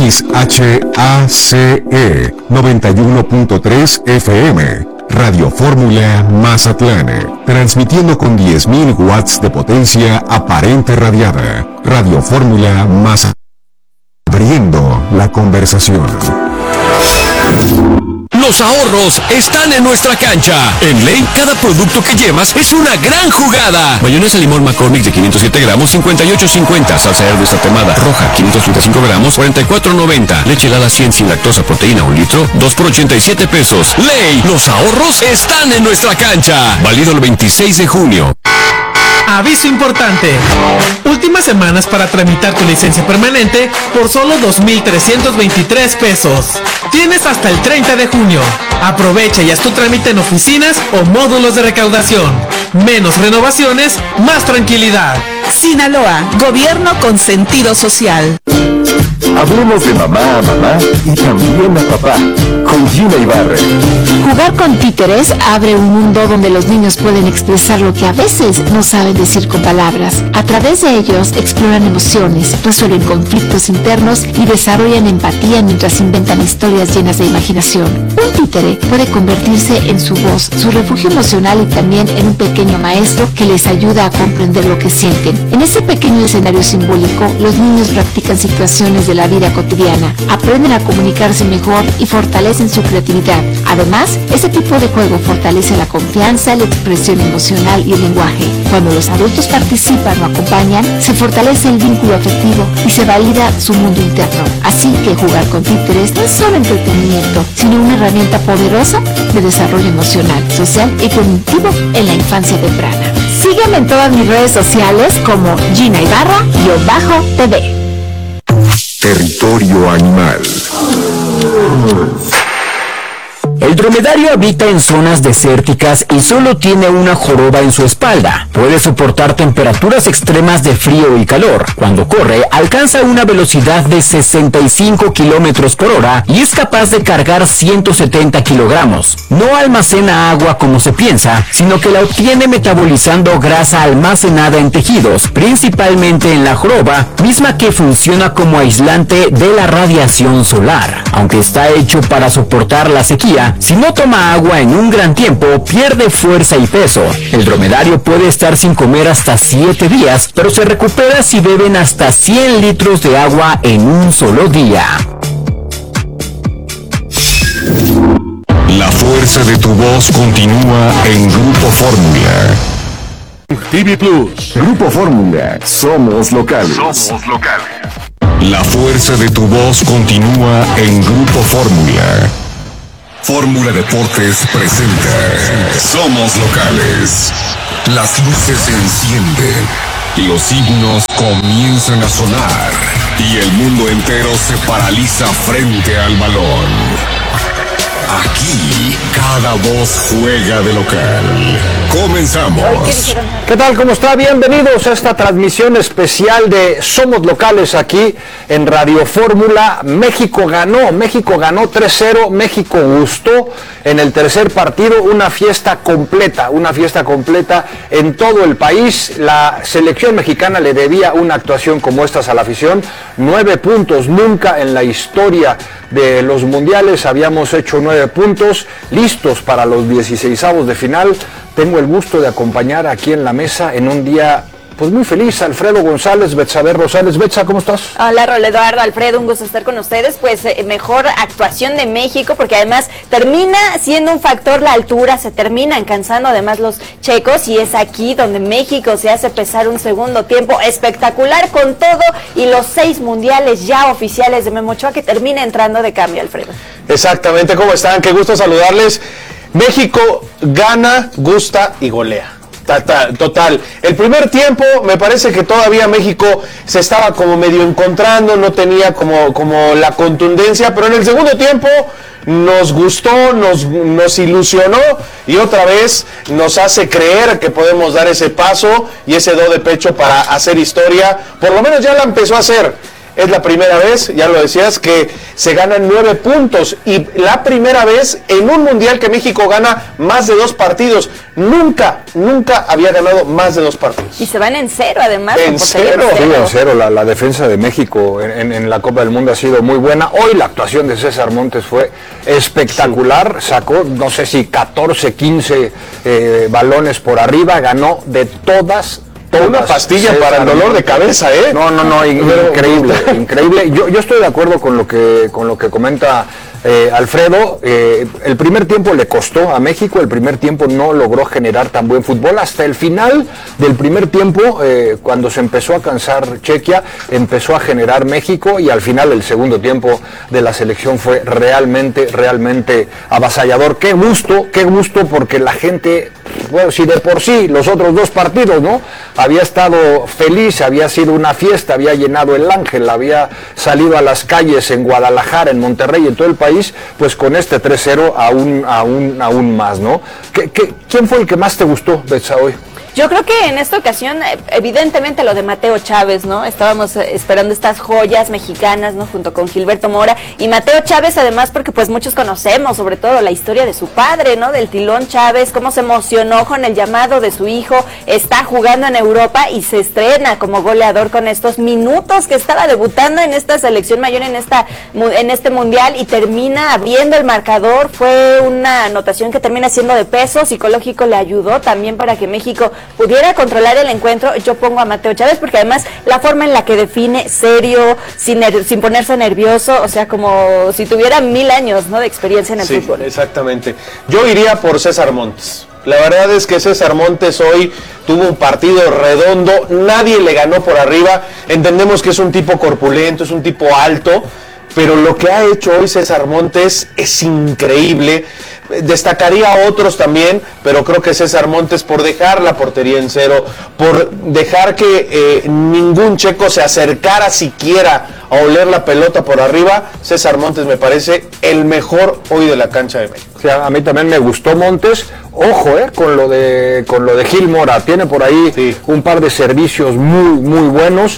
XHACE 91.3 FM. Radio Fórmula Mazatlán, transmitiendo con 10.000 watts de potencia aparente radiada. Radio Fórmula Mazatlán, abriendo la conversación. Los ahorros están en nuestra cancha. En Ley, cada producto que llevas es una gran jugada. Mayonesa limón McCormick de 507 gramos, 58.50. Salsa verde tatemada roja, 535 gramos, 44.90. Leche helada 100 sin lactosa, proteína 1 litro, 2 por 87 pesos. Ley, los ahorros están en nuestra cancha. Válido el 26 de junio. Aviso importante. Últimas semanas para tramitar tu licencia permanente por solo 2,323 pesos. Tienes hasta el 30 de junio. Aprovecha y haz tu trámite en oficinas o módulos de recaudación. Menos renovaciones, más tranquilidad. Sinaloa, gobierno con sentido social. Hablemos de mamá a mamá y también a papá, con Gina Ibarra. Jugar con títeres abre un mundo donde los niños pueden expresar lo que a veces no saben decir con palabras. A través de ellos exploran emociones, resuelven conflictos internos y desarrollan empatía mientras inventan historias llenas de imaginación. Un títere puede convertirse en su voz, su refugio emocional y también en un pequeño maestro que les ayuda a comprender lo que sienten. En ese pequeño escenario simbólico, los niños practican situaciones de la vida cotidiana, aprenden a comunicarse mejor y fortalecen su creatividad. Además, este tipo de juego fortalece la confianza, la expresión emocional y el lenguaje. Cuando los adultos participan o acompañan, se fortalece el vínculo afectivo y se valida su mundo interno. Así que jugar con títeres no es solo entretenimiento, sino una herramienta poderosa de desarrollo emocional, social y cognitivo en la infancia temprana. Sígueme en todas mis redes sociales como Gina Ibarra-TV. Territorio animal. El dromedario habita en zonas desérticas y solo tiene una joroba en su espalda. Puede soportar temperaturas extremas de frío y calor. Cuando corre, alcanza una velocidad de 65 kilómetros por hora y es capaz de cargar 170 kilogramos. No almacena agua como se piensa, sino que la obtiene metabolizando grasa almacenada en tejidos, principalmente en la joroba, misma que funciona como aislante de la radiación solar. Aunque está hecho para soportar la sequía, si no toma agua en un gran tiempo, pierde fuerza y peso. El dromedario puede estar sin comer hasta 7 días, pero se recupera si beben hasta 100 litros de agua en un solo día. La fuerza de tu voz continúa en Grupo Fórmula. TV Plus. Grupo Fórmula. Somos locales. Somos locales. La fuerza de tu voz continúa en Grupo Fórmula. Fórmula Deportes presenta Somos Locales. Las luces se encienden, los himnos comienzan a sonar y el mundo entero se paraliza frente al balón. Aquí, cada voz juega de local. Comenzamos. ¿Qué tal? ¿Cómo está? Bienvenidos a esta transmisión especial de Somos Locales aquí en Radio Fórmula. México ganó 3-0, México gustó en el tercer partido, una fiesta completa en todo el país. La selección mexicana le debía una actuación como estas a la afición. 9 puntos, nunca en la historia de los mundiales habíamos hecho 9 puntos, listos para los 16avos de final. Tengo el gusto de acompañar aquí en la mesa en un día pues muy feliz, Alfredo González, Betsabe Rosales. Betsa, ¿cómo estás? Hola, Eduardo, Alfredo, un gusto estar con ustedes. Pues mejor actuación de México, porque además termina siendo un factor la altura, se terminan cansando además los checos, y es aquí donde México se hace pesar un segundo tiempo espectacular con todo y los 6 mundiales ya oficiales de Memo Ochoa, que termina entrando de cambio, Alfredo. Exactamente, ¿cómo están? Qué gusto saludarles. México gana, gusta y golea. Total. El primer tiempo me parece que todavía México se estaba como medio encontrando, no tenía como la contundencia, pero en el segundo tiempo nos gustó, nos ilusionó y otra vez nos hace creer que podemos dar ese paso y ese do de pecho para hacer historia. Por lo menos ya la empezó a hacer. es la primera vez, ya lo decías, que se ganan 9 puntos y la primera vez en un mundial que México gana más de 2 partidos. Nunca había ganado más de 2 partidos. Y se van en 0 además. En 0. Sí, en 0. La defensa de México en la Copa del Mundo ha sido muy buena. Hoy la actuación de César Montes fue espectacular. Sí. Sacó, no sé si 14, 15 balones por arriba. Ganó de todas. Una pastilla César, para el dolor de cabeza, ¿eh? No, increíble. Yo estoy de acuerdo con lo que comenta Alfredo. El primer tiempo le costó a México, el primer tiempo no logró generar tan buen fútbol. Hasta el final del primer tiempo, cuando se empezó a cansar Chequia, empezó a generar México, y al final el segundo tiempo de la selección fue realmente avasallador. Qué gusto, porque la gente, bueno, si de por sí los otros 2 partidos, ¿no? Había estado feliz, había sido una fiesta, había llenado el Ángel, había salido a las calles en Guadalajara, en Monterrey, en todo el país, pues con este 3-0 aún más, ¿no? ¿Quién fue el que más te gustó, Betsa, hoy? Yo creo que en esta ocasión, evidentemente lo de Mateo Chávez, ¿no? Estábamos esperando estas joyas mexicanas, ¿no? Junto con Gilberto Mora y Mateo Chávez, además, porque pues muchos conocemos, sobre todo la historia de su padre, ¿no? Del Tilón Chávez, cómo se emocionó con el llamado de su hijo, está jugando en Europa y se estrena como goleador con estos minutos que estaba debutando en esta selección mayor, en este mundial, y termina abriendo el marcador. Fue una anotación que termina siendo de peso psicológico, le ayudó también para que México pudiera controlar el encuentro. Yo pongo a Mateo Chávez porque además la forma en la que define, serio, sin ponerse nervioso, o sea, como si tuviera 1000 años, ¿no? De experiencia en el fútbol. Exactamente. Yo iría por César Montes. La verdad es que César Montes hoy tuvo un partido redondo, nadie le ganó por arriba. Entendemos que es un tipo corpulento, es un tipo alto, pero lo que ha hecho hoy César Montes es increíble. Destacaría a otros también, pero creo que César Montes, por dejar la portería en 0, por dejar que ningún checo se acercara siquiera a oler la pelota por arriba, César Montes me parece el mejor hoy de la cancha de México. O sea, a mí también me gustó Montes. Ojo, con lo de Gil Mora, tiene por ahí un par de servicios muy buenos.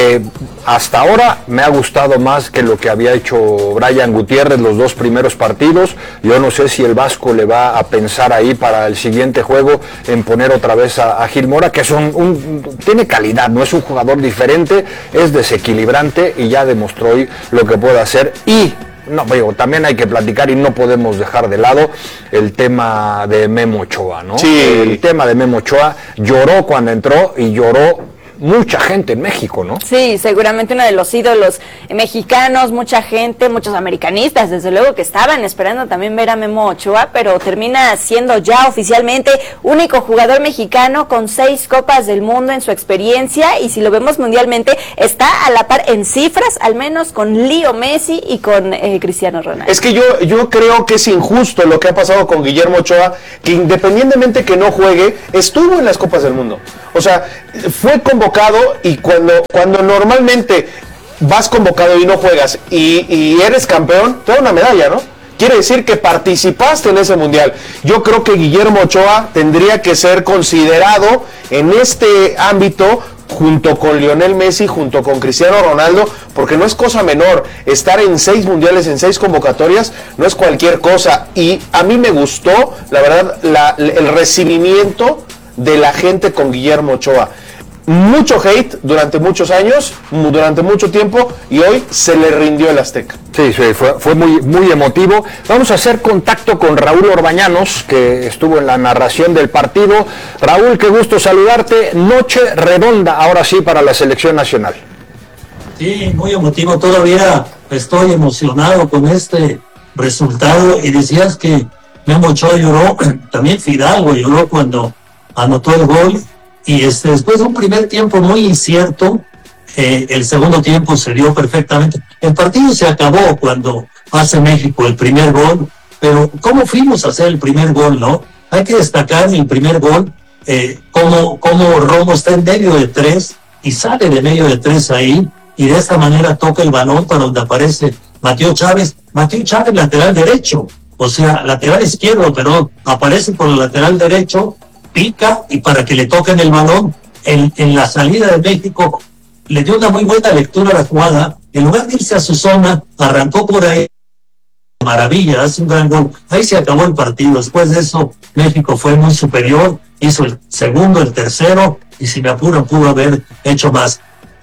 Hasta ahora me ha gustado más que lo que había hecho Brian Gutiérrez los 2 primeros partidos. Yo no sé si el Vasco le va a pensar ahí para el siguiente juego en poner otra vez a Gil Mora, que es tiene calidad, no es un jugador diferente, es desequilibrante y ya demostró hoy lo que puede hacer. Y no, también hay que platicar y no podemos dejar de lado el tema de Memo Ochoa, ¿no? Sí. El tema de Memo Ochoa, lloró cuando entró y lloró mucha gente en México, ¿no? Sí, seguramente uno de los ídolos mexicanos, mucha gente, muchos americanistas, desde luego que estaban esperando también ver a Memo Ochoa, pero termina siendo ya oficialmente único jugador mexicano con 6 Copas del Mundo en su experiencia, y si lo vemos mundialmente, está a la par en cifras, al menos con Leo Messi y con Cristiano Ronaldo. Es que yo creo que es injusto lo que ha pasado con Guillermo Ochoa, que independientemente que no juegue, estuvo en las Copas del Mundo. O sea, fue convocado, y cuando normalmente vas convocado y no juegas y eres campeón, te da una medalla, ¿no? Quiere decir que participaste en ese mundial. Yo creo que Guillermo Ochoa tendría que ser considerado en este ámbito junto con Lionel Messi, junto con Cristiano Ronaldo, porque no es cosa menor. Estar en 6 mundiales, en 6 convocatorias, no es cualquier cosa. Y a mí me gustó, la verdad, el recibimiento de la gente con Guillermo Ochoa. Mucho hate durante muchos años, durante mucho tiempo, y hoy se le rindió el Azteca. Sí, fue muy emotivo. Vamos a hacer contacto con Raúl Orbañanos, que estuvo en la narración del partido. Raúl, qué gusto saludarte. Noche redonda, ahora sí, para la selección nacional. Sí, muy emotivo. Todavía estoy emocionado con este resultado. Y decías que Memo Ochoa lloró, también Fidalgo lloró cuando anotó el gol. Y después de un primer tiempo muy incierto, el segundo tiempo se dio perfectamente. El partido se acabó cuando hace México el primer gol, pero ¿cómo fuimos a hacer el primer gol, no? Hay que destacar el primer gol, cómo Romo está en medio de 3 y sale de medio de 3 ahí, y de esta manera toca el balón para donde aparece Mateo Chávez, lateral derecho, o sea, lateral izquierdo, pero aparece por el lateral derecho, pica, y para que le toquen el balón en la salida de México le dio una muy buena lectura a la jugada, en lugar de irse a su zona, arrancó por ahí, maravilla, hace un gran gol, ahí se acabó el partido. Después de eso, México fue muy superior, hizo el segundo, el tercero, y si me apuran pudo haber hecho más.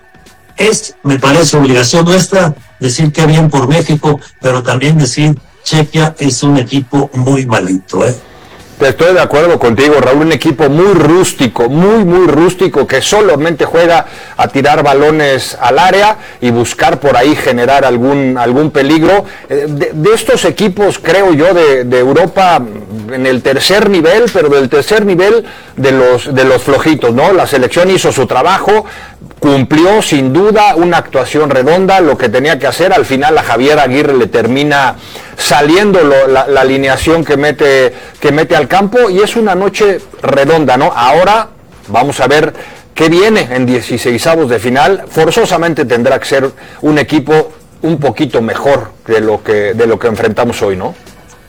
Me parece obligación nuestra decir que bien por México, pero también decir Chequia es un equipo muy malito, Estoy de acuerdo contigo, Raúl, un equipo muy rústico, muy rústico, que solamente juega a tirar balones al área y buscar por ahí generar algún peligro. De estos equipos, creo yo, de Europa, en el tercer nivel, pero del tercer nivel de los flojitos, ¿no? La selección hizo su trabajo, cumplió sin duda una actuación redonda, lo que tenía que hacer. Al final a Javier Aguirre le termina saliendo la alineación que mete al campo, y es una noche redonda, ¿no? Ahora vamos a ver qué viene en 16avos de final. Forzosamente tendrá que ser un equipo un poquito mejor de lo que enfrentamos hoy, ¿no?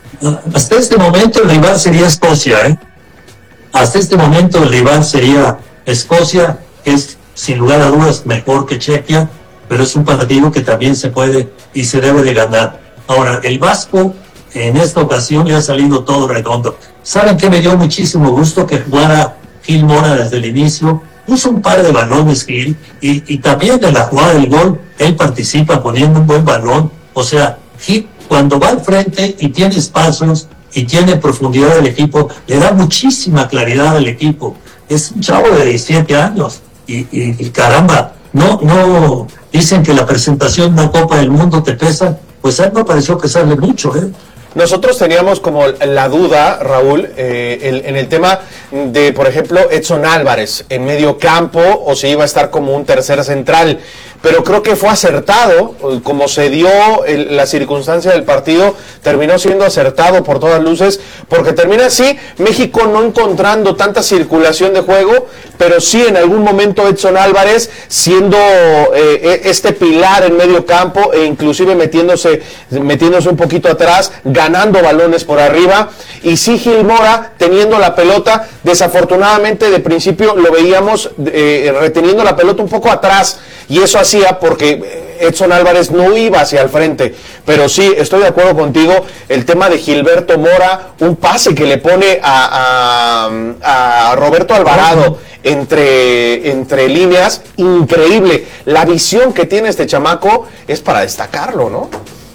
Hasta este momento el rival sería Escocia, Hasta este momento el rival sería Escocia, que es sin lugar a dudas mejor que Chequia, pero es un partido que también se puede y se debe de ganar. Ahora, el Vasco en esta ocasión le ha salido todo redondo. ¿Saben qué? Me dio muchísimo gusto que jugara Gil Mora desde el inicio. Puso un par de balones Gil, y también en la jugada del gol él participa poniendo un buen balón. O sea, Gil cuando va al frente y tiene espacios y tiene profundidad del equipo, le da muchísima claridad al equipo. Es un chavo de 17 años y caramba, no dicen que la presentación de una Copa del Mundo te pesa, pues a él no pareció pesarle mucho, Nosotros teníamos como la duda, Raúl, en el tema de, por ejemplo, Edson Álvarez en medio campo, o si iba a estar como un tercer central, pero creo que fue acertado, como se dio la circunstancia del partido, terminó siendo acertado por todas luces, porque termina así, México no encontrando tanta circulación de juego, pero sí en algún momento Edson Álvarez siendo este pilar en medio campo, e inclusive metiéndose un poquito atrás, ganando balones por arriba, y sí Gil Mora teniendo la pelota. Desafortunadamente de principio lo veíamos reteniendo la pelota un poco atrás, y eso hacía porque Edson Álvarez no iba hacia el frente. Pero sí, estoy de acuerdo contigo, el tema de Gilberto Mora, un pase que le pone a Roberto Alvarado entre líneas, increíble. La visión que tiene este chamaco es para destacarlo, ¿no?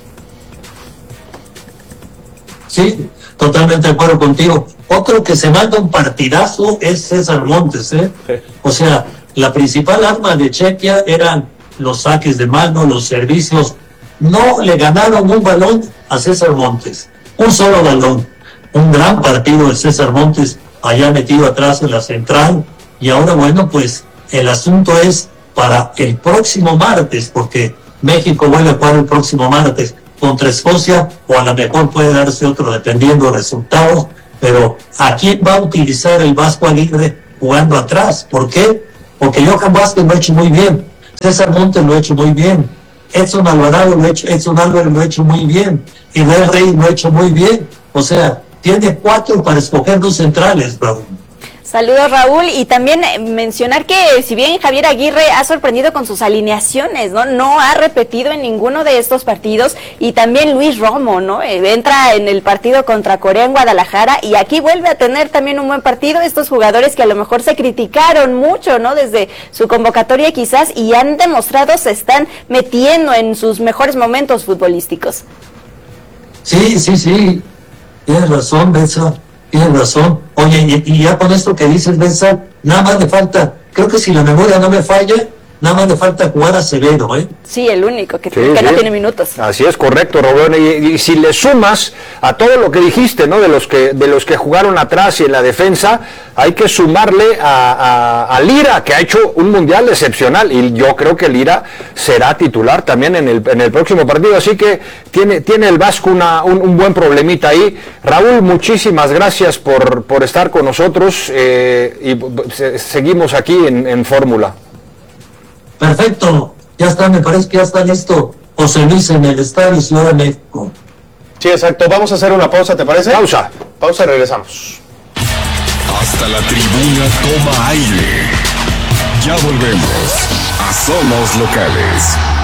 Sí, totalmente de acuerdo contigo. Otro que se manda un partidazo es César Montes, O sea, la principal arma de Chequia eran los saques de mano, los servicios. No le ganaron un balón a César Montes, un solo balón. Un gran partido de César Montes allá metido atrás en la central. Y ahora, bueno, pues el asunto es para el próximo martes, porque México vuelve a jugar el próximo martes contra Escocia, o a lo mejor puede darse otro dependiendo de resultados. Pero ¿a quién va a utilizar el Vasco Aguirre jugando atrás? ¿Por qué? Porque Johan Vázquez lo ha hecho muy bien, César Montes lo ha hecho muy bien, Edson Álvarez lo ha hecho muy bien, y Del Rey lo ha hecho muy bien. O sea, tiene 4 para escoger 2 centrales, Raúl. Saludos, Raúl, y también mencionar que si bien Javier Aguirre ha sorprendido con sus alineaciones, no ha repetido en ninguno de estos partidos, y también Luis Romo, entra en el partido contra Corea en Guadalajara, y aquí vuelve a tener también un buen partido. Estos jugadores que a lo mejor se criticaron mucho, desde su convocatoria quizás, y han demostrado se están metiendo en sus mejores momentos futbolísticos. Sí, tienes razón, Benza. Tienes razón. Oye, y ya con esto que dices, Benza, nada más le falta, creo que si la memoria no me falla, nada más le falta jugar a Acevedo, Sí, el único que no tiene minutos. Así es, correcto, Roberto. Y si le sumas a todo lo que dijiste, ¿no? De los que jugaron atrás y en la defensa, hay que sumarle a Lira, que ha hecho un mundial excepcional, y yo creo que Lira será titular también en el próximo partido. Así que tiene el Vasco un buen problemita ahí. Raúl, muchísimas gracias por estar con nosotros, y seguimos aquí en Fórmula. Perfecto, ya está, me parece que ya está listo José Luis en el Estadio Ciudad de México. Sí, exacto, vamos a hacer una pausa, ¿te parece? Pausa, y regresamos. Hasta la tribuna toma aire. Ya volvemos a Somos Locales.